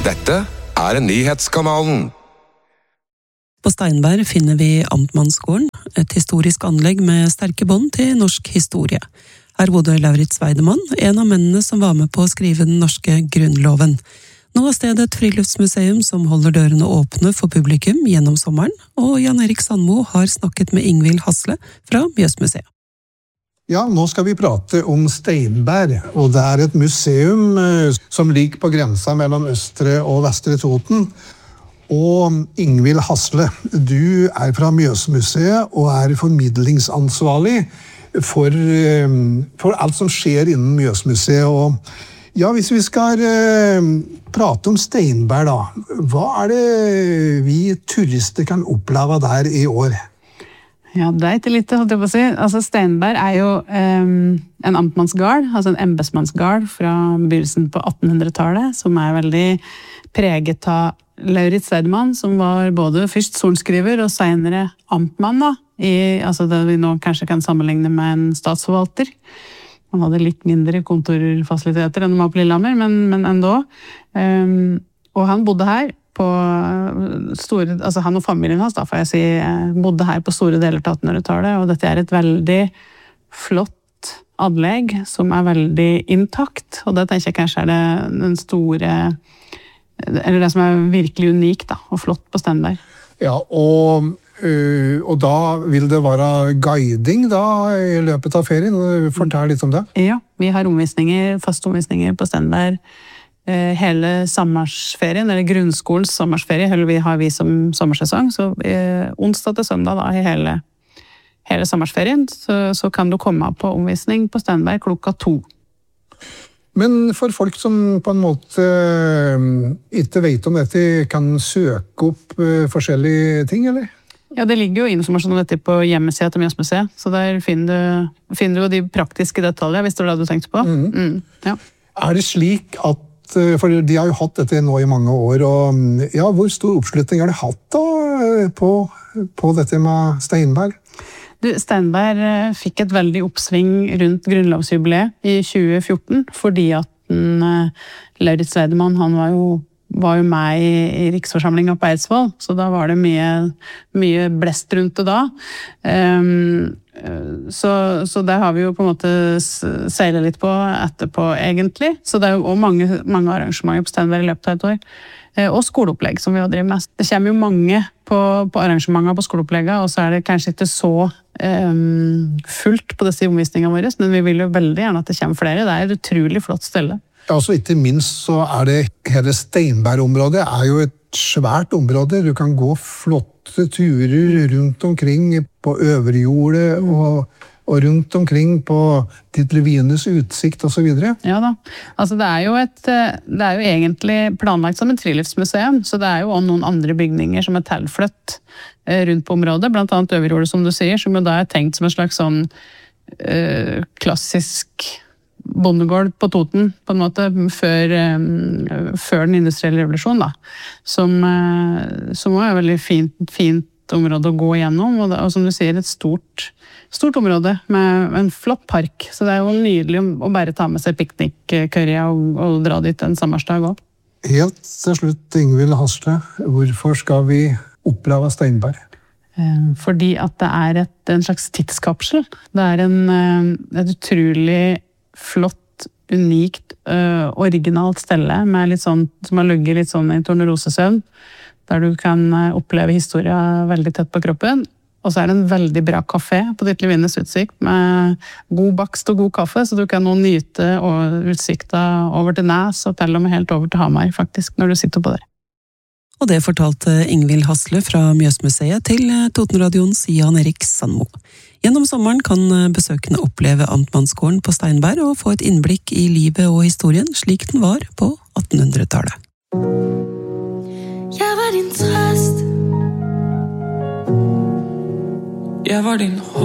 Dette nyhetskanalen. På Steinberg finner vi Amtmannsgården, et historisk anlegg med sterke bånd til norsk historie. Her bodde Lauritz Weidemann, en av mennene som var med på å skrive den norske grunnloven. Nå er stedet et friluftsmuseum som holder dørene åpne for publikum gjennom sommeren, og Jan Erik Sandmo har snakket med Ingvild Hasle fra Mjøsmuseet. Ja, nå skal vi prate om Steinberg, og det er et museum som ligger på grensa mellom Østre og Vestre Toten. Og Ingvild Hasle, du er fra Mjøsmuseet og er formidlingsansvarlig for alt som skjer innen Mjøsmuseet. Og ja, hvis vi skal prate om Steinberg da, hva er det vi turister kan oppleve der i år? Ja, det er ikke litt, holdt jeg på å si. Altså, Steinberg er jo en amtmannsgard, altså en embetsmannsgard fra begynnelsen på 1800-tallet, som er veldig preget av Lauritz Weidemann, som var både først sorenskriver og senere amtmann, da, altså det vi nå kanskje kan sammenligne med en statsforvalter. Han hadde litt mindre kontorfasiliteter enn de var på Lillehammer, men enda. Og han bodde her på store, altså han og familien hans da, får jeg si, bodde her på store deler til 1800-tallet, og dette er et veldig flott anlegg som er veldig intakt, og det tenker jeg kanskje er den store, eller det som er virkelig unikt da, og flott på Steinberg. Ja, og da vil det være guiding da i løpet av ferien. Fortell litt om det. Ja, vi har faste omvisninger på Steinberg hele sommersferien, eller grunnskolens sommersferie, har vi som sommersesong, så onsdag til søndag da, i hele sommersferien, så kan du komme på omvisning på Steinberg 2:00. Men for folk som på en måte ikke vet om dette, kan søke opp forskjellige ting, eller? Ja, det ligger jo informasjon om dette på hjemmesiden til Mjøsmuseet, så der finner du jo de praktiske detaljer, hvis det var det du tenkte på. Ja. Er det slik at, for de har jo hatt dette nå i mange år, og ja, hvor stor oppslutning har de hatt da på dette med Steinberg? Steinberg fikk et veldig oppsving rundt grunnlovsjubileet i 2014, fordi at Lauritz Weidemann, han var jo med i riksforsamlingen på Eidsvoll, så da var det mye blest rundt det da. Så det har vi jo på en måte seilet litt på etterpå egentlig. Så det er jo også mange arrangementer på Steinberg i løpet av et år. Og skoleopplegg som vi har drevet med. Det kommer jo mange på arrangementer på skoleopplegget, og så er det kanskje ikke så fullt på disse omvisningene våre, men vi vil jo veldig gjerne at det kommer flere. Det er et utrolig flott sted. Ja, så ikke minst så er det hele Steinberg-området er jo et svært område. Du kan gå flotte turer rundt omkring på Øverjordet og rundt omkring på Titlevines utsikt og så videre. Ja da. Altså det er jo egentlig planlagt som et friluftsmuseum, så det er jo også noen andre bygninger som er tilflytt rundt på området, blant annet Øverjordet som du sier, som jo da er tenkt som en slags sånn klassisk bondegård på Toten, på en måte, før den industrielle revolusjonen, da. Som er et veldig fint område å gå igjennom, og som du sier, et stort område med en flott park. Så det er jo nydelig å bare ta med seg piknikkørja og dra dit en sommersdag også. Helt til slutt, Ingvild Hasle, hvorfor skal vi oppleve Steinberg? Fordi at det er en slags tidskapsel. Det er et utrolig flott, unikt, originalt stelle med litt sånn, som har ligget litt sånn i tornerosesøvn, der du kan oppleve historien veldig tett på kroppen. Og så er det en veldig bra kafé på Titlevines utsikt med god bakst og god kaffe, så du kan nå nyte utsikta over til Nes og til og med helt over til Hamar, faktisk, når du sitter på der. Og det fortalte Ingvild Hasle fra Mjøsmuseet til Totenradions Jan Erik Sandmo. Gjennom sommeren kan besøkende oppleve Amtmannsgården på Steinberg og få et innblikk i livet og historien slik den var på 1800-tallet. Jeg var din trøst. Jeg var din